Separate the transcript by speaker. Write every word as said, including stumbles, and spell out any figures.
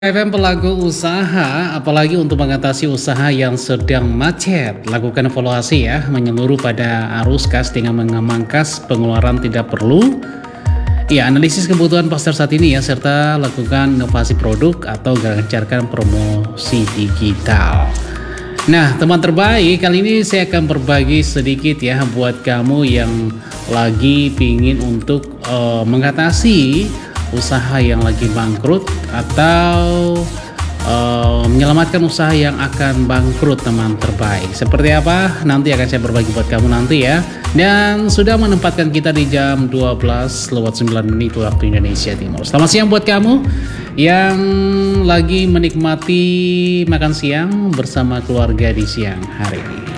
Speaker 1: F M pelaku usaha, apalagi untuk mengatasi usaha yang sedang macet, lakukan evaluasi ya, menyeluruh pada arus kas dengan memangkas pengeluaran tidak perlu. Ya, analisis kebutuhan pasar saat ini ya, serta lakukan inovasi produk atau gencarkan promosi digital. Nah, teman terbaik, kali ini saya akan berbagi sedikit ya buat kamu yang lagi pingin untuk uh, mengatasi usaha yang lagi bangkrut atau uh, menyelamatkan usaha yang akan bangkrut, teman terbaik. Seperti apa? Nanti akan saya berbagi buat kamu nanti ya. Dan sudah menempatkan kita di jam dua belas lewat sembilan menit waktu Indonesia Timur. Selamat siang buat kamu yang lagi menikmati makan siang bersama keluarga di siang hari ini.